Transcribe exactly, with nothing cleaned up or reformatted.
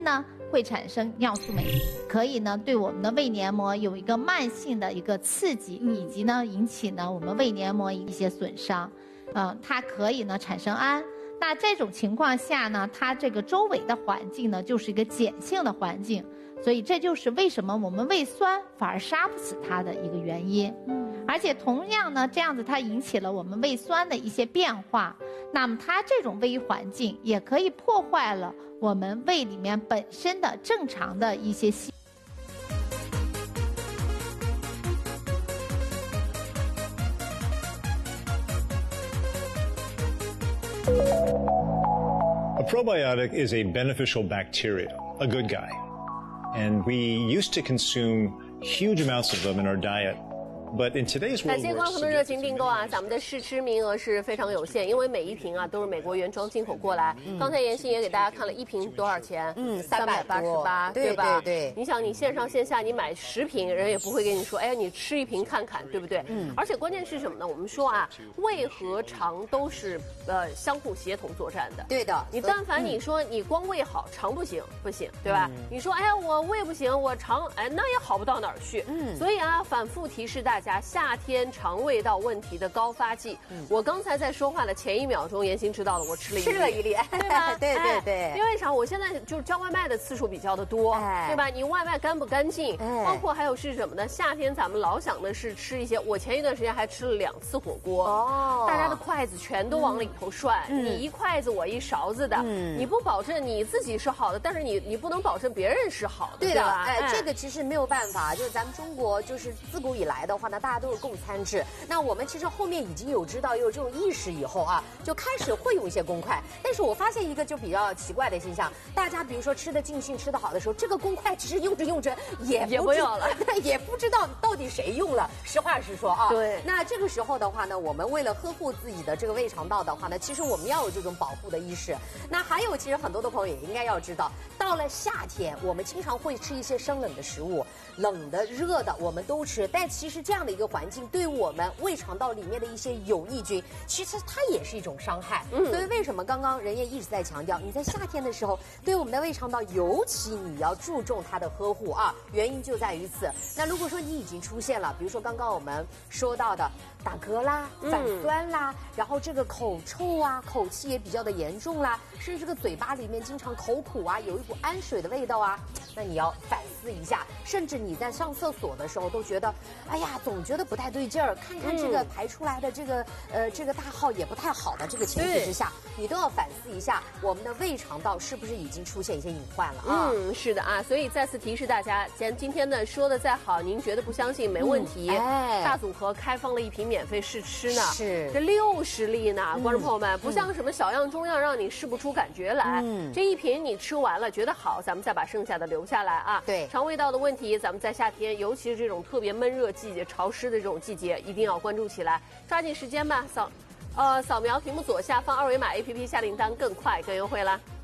呢会产生尿素酶，可以呢对我们的胃黏膜有一个慢性的一个刺激，以及呢引起呢我们胃黏膜一些损伤。嗯、呃，它可以呢产生氨。那这种情况下呢，它这个周围的环境呢就是一个碱性的环境，所以这就是为什么我们胃酸反而杀不死它的一个原因。嗯，而且同样呢，这样子它引起了我们胃酸的一些变化，那么它这种胃环境也可以破坏了我们胃里面本身的正常的一些细。 A probiotic is a beneficial bacteria, a good guy. And we used to consume huge amounts of them in our diet. But in today's world, 感谢观众的热情订购啊！咱们的试吃名额是非常有限，因为每一瓶啊都是美国原装进口过来。嗯、刚才妍希也给大家看了一瓶多少钱？嗯，三百八十八，对吧？对对。你想，你线上线下你买十瓶，人也不会跟你说，哎，你吃一瓶看看，对不对？嗯。而且关键是什么呢？我们说啊，胃和肠都是呃相互协同作战的。 对的。 你但凡你说你光胃好，肠不行，不行，对吧？嗯、你说，哎呀，我胃不行，我肠哎那也好不到哪儿去。嗯。所以啊，反复提示大家。夏天肠胃道问题的高发季，嗯、我刚才在说话的前一秒钟，妍希知道了，我吃了一吃了一粒， 对吧？ 对对对。 哎、因为啥？我现在就是叫外卖的次数比较的多，哎、对吧？你外卖干不干净？哎、包括还有是什么呢？夏天咱们老想的是吃一些，我前一段时间还吃了两次火锅，哦，大家的筷子全都往里头涮，嗯、你一筷子我一勺子的，嗯、你不保证你自己是好的，但是你你不能保证别人是好的， 对的，吧？ 哎，哎这个其实没有办法，就是咱们中国就是自古以来的话呢，大家都。共餐制，那我们其实后面已经有知道有这种意识以后啊，就开始会用一些公筷。但是我发现一个就比较奇怪的现象，大家比如说吃的尽兴、吃的好的时候，这个公筷其实用着用着也也不用了， 也不知道到底谁用了。实话实说啊， 对。 那这个时候的话呢，我们为了呵护自己的这个胃肠道的话呢，其实我们要有这种保护的意识。那还有，其实很多的朋友也应该要知道，到了夏天，我们经常会吃一些生冷的食物，冷的、热的我们都吃，但其实这样的一个环境对我们胃肠道里面的一些有益菌，其实它也是一种伤害。嗯，所以为什么刚刚人也一直在强调，你在夏天的时候对我们的胃肠道尤其你要注重它的呵护啊，原因就在于此。那如果说你已经出现了，比如说刚刚我们说到的打嗝啦、反酸啦，嗯、然后这个口臭啊、口气也比较的严重啦，甚至这个嘴巴里面经常口苦啊，有一股氨水的味道啊，那你要反思一下。甚至你在上厕所的时候都觉得，哎呀，总觉得不太对劲儿，看看这个排出来的这个、嗯、呃这个大号也不太好的这个前提之下，你都要反思一下我们的胃肠道是不是已经出现一些隐患了啊？ 嗯，是的啊，所以再次提示大家，既然今天呢说的再好，您觉得不相信没问题，嗯哎、大组合开放了一瓶免费试吃呢， 是这六十粒呢，嗯、观众朋友们，不像什么小样中样让你试不出感觉来，嗯、这一瓶你吃完了觉得好，咱们再把剩下的留下来啊。 对， 肠胃道的问题，咱们在夏天，尤其是这种特别闷热季节、潮湿的这种季节，一定要关注起来，抓紧时间吧，扫，呃，扫描屏幕左下方二维码 A P P 下订单更快更优惠啦。